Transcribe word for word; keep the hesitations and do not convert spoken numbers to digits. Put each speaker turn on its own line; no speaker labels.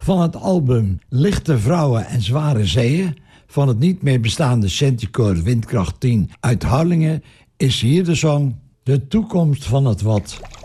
Van het album Lichte Vrouwen en Zware Zeeën van het niet meer bestaande Centicore Windkracht tien uit Harlingen is hier de song De Toekomst van het Wat.